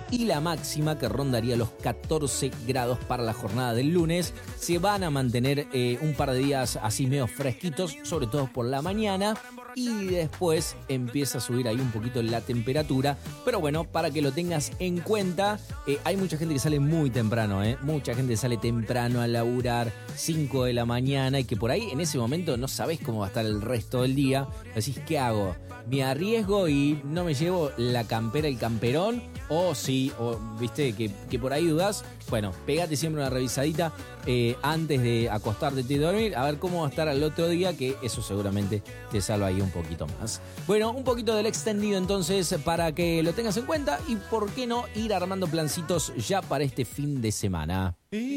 y la máxima que rondaría los 14 grados para la jornada del lunes. Se van a mantener un par de días así medio fresquitos, sobre todo por la mañana, y después empieza a subir ahí un poquito la temperatura. Pero bueno, para que lo tengas en cuenta, hay mucha gente que sale muy temprano, mucha gente sale temprano a laburar, 5 de la mañana, y que por ahí en ese momento no sabés cómo va a estar el resto del día. Decís, ¿qué hago? ¿Me arriesgo y no me llevo la campera, el camperón? O sí, o viste que por ahí dudás. Bueno, pegate siempre una revisadita antes de acostarte y dormir, a ver cómo va a estar al otro día, que eso seguramente te salva ahí un poquito más. Bueno, un poquito del extendido entonces para que lo tengas en cuenta, y por qué no ir armando plancitos ya para este fin de semana.